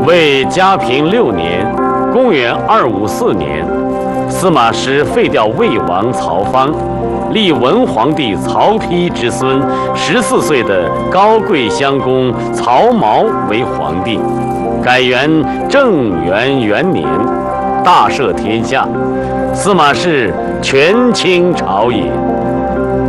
为嘉平6年（公元254年），司马师废掉魏王曹芳，立文皇帝曹丕之孙14岁的高贵襄公曹髦为皇帝，改元正元元年，大赦天下。司马氏权倾朝野。